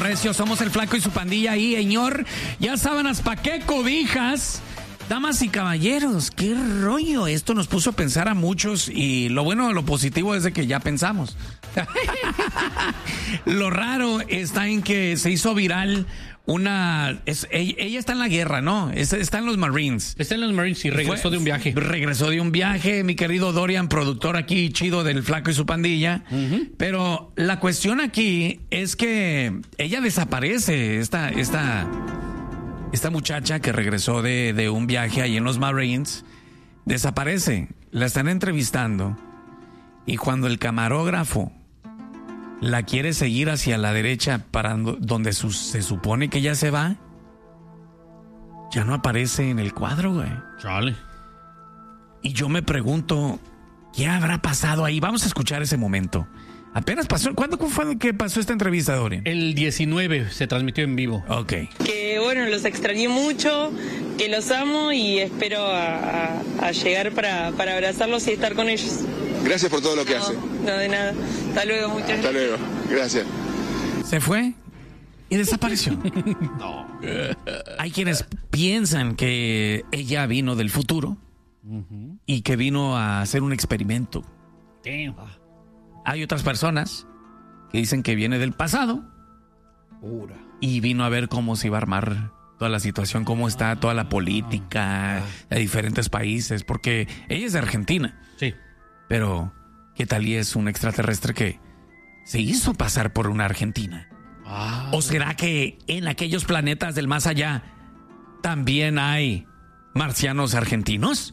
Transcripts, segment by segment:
recio, somos el Flaco y su pandilla ahí, señor. Ya sábanas, ¿pa' qué cobijas? Damas y caballeros, qué rollo. Esto nos puso a pensar a muchos y lo bueno, lo positivo es de que ya pensamos. Lo raro está en que se hizo viral ella está en la guerra, ¿no? Está en los Marines. Está en los Marines y regresó de un viaje. Regresó de un viaje, mi querido Dorian, productor aquí chido del Flaco y su pandilla. Uh-huh. Pero la cuestión aquí es que ella desaparece, esta muchacha que regresó de un viaje ahí en los Marines, desaparece. La están entrevistando y cuando el camarógrafo la quiere seguir hacia la derecha para donde se supone que ya se va, ya no aparece en el cuadro, güey. Chale. Y yo me pregunto, ¿qué habrá pasado ahí? Vamos a escuchar ese momento. Apenas pasó. ¿Cuándo fue que pasó esta entrevista, Dorian? El 19 se transmitió en vivo. Ok. Que bueno, los extrañé mucho, que los amo y espero a llegar para abrazarlos y estar con ellos. Gracias por todo lo que hace. No, de nada. Hasta luego, muchas gracias. Hasta luego. Gracias. Se fue y desapareció. No. Hay quienes piensan que ella vino del futuro y que vino a hacer un experimento. Damn. Hay otras personas que dicen que viene del pasado y vino a ver cómo se iba a armar toda la situación, cómo está toda la política de diferentes países, porque ella es de Argentina. Sí. Pero, ¿qué tal y es un extraterrestre que se hizo pasar por una argentina? ¿O será que en aquellos planetas del más allá también hay marcianos argentinos?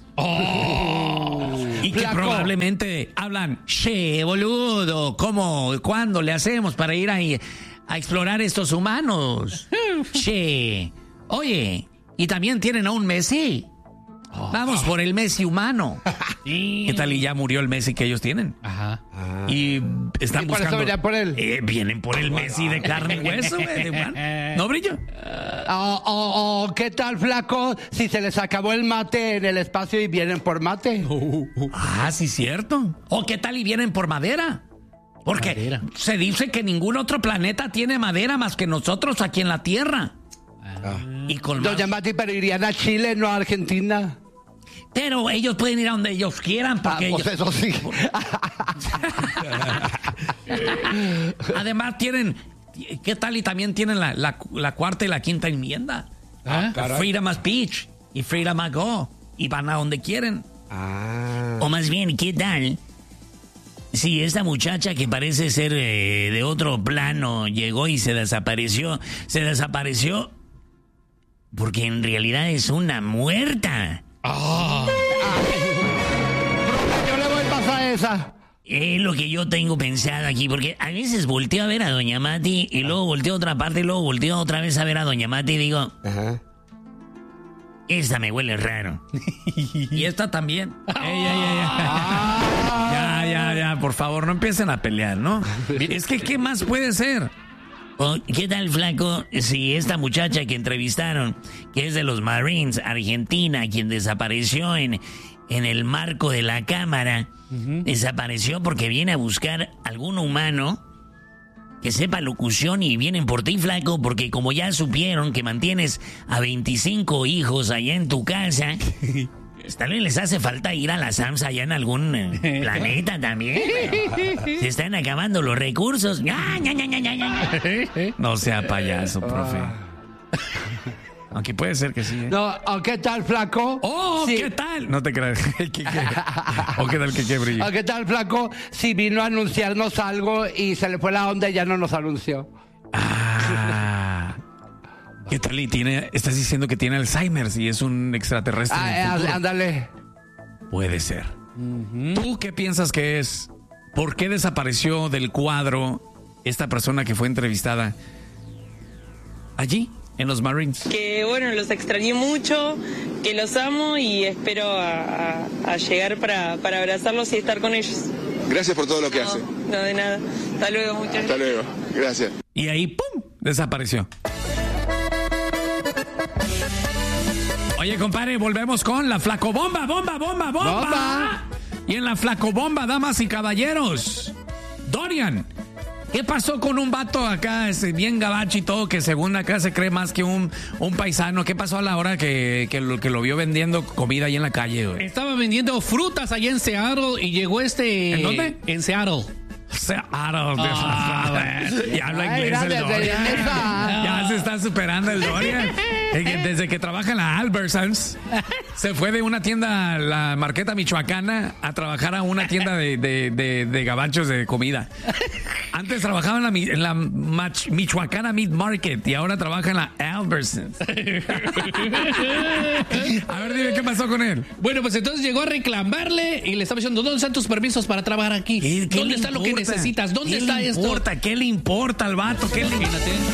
Y que probablemente hablan, che, boludo, ¿cómo, cuándo le hacemos para ir ahí a explorar estos humanos? Che, oye, y también tienen a un Messi. Vamos por el Messi humano. ¿Qué tal y ya murió el Messi que ellos tienen? Ajá. Y están buscando. ¿Vienen por él? Vienen por el Messi de carne y hueso, ¿no, Brillo? ¿Qué tal, Flaco? Si se les acabó el mate en el espacio y vienen por mate. Sí, cierto. ¿O qué tal y vienen por madera? Porque se dice que ningún otro planeta tiene madera más que nosotros aquí en la Tierra. Y con Doña Mati, pero irían a Chile, no a Argentina. Pero ellos pueden ir a donde ellos quieran porque pues eso sí. Además tienen, ¿qué tal? Y también tienen la cuarta y la quinta enmienda. Freedom of speech y freedom of go. Y van a donde quieren. O más bien, ¿qué tal? Si esta muchacha que parece ser de otro plano llegó y se desapareció porque en realidad es una muerta. Yo le voy a pasar esa. Es lo que yo tengo pensado aquí, porque a veces volteo a ver a Doña Mati y luego volteo a otra parte y luego volteo otra vez a ver a Doña Mati y digo, esta me huele raro. Y esta también. Ya, por favor, no empiecen a pelear, ¿no? Es que, ¿qué más puede ser? ¿Qué tal, Flaco, si esta muchacha que entrevistaron, que es de los Marines, Argentina, quien desapareció en el marco de la cámara, desapareció porque viene a buscar algún humano que sepa locución y vienen por ti, Flaco, porque como ya supieron que mantienes a 25 hijos allá en tu casa, tal vez les hace falta ir a la SAMS allá en algún planeta también. Se están acabando los recursos. No sea payaso, profe. Aunque puede ser que sí. No, ¿qué tal, Flaco? Sí. ¿Qué tal? No te creas. ¿O qué tal que Brillo? ¿Qué tal, Flaco? Si vino a anunciarnos algo y se le fue la onda y ya no nos anunció. ¿Qué tal? Y estás diciendo que tiene Alzheimer y es un extraterrestre. Ándale. Puede ser. ¿Tú qué piensas que es? ¿Por qué desapareció del cuadro esta persona que fue entrevistada allí, en los Marines? Que bueno, los extrañé mucho, que los amo y espero a llegar para abrazarlos y estar con ellos. Gracias por todo lo que hace. No, de nada. Hasta luego, muchas gracias. Hasta luego. Gracias. Y ahí, ¡pum!, desapareció. Oye, compadre, volvemos con la Flacobomba, bomba. Y en la Flacobomba, damas y caballeros, Dorian, ¿Qué pasó con un vato acá, bien gabacho y todo, que según acá se cree más que un paisano? ¿Qué pasó a la hora que lo vio vendiendo comida ahí en la calle, güey? Estaba vendiendo frutas allá en Seattle y llegó ¿En dónde? En Seattle. Y habla inglés el Doria. Ya se está superando el Doria. Desde que trabaja en la Albertsons, se fue de una tienda, la Marqueta Michoacana, a trabajar a una tienda de gabachos de comida. Antes trabajaba en la Michoacana Meat Market y ahora trabaja en la Albertsons. A ver, dime, ¿qué pasó con él? Bueno, pues entonces llegó a reclamarle y le estaba diciendo, ¿dónde están tus permisos para trabajar aquí? ¿Dónde está lo que necesitas? ¿Dónde está esto? ¿Qué le importa al vato? ¿Qué le importa?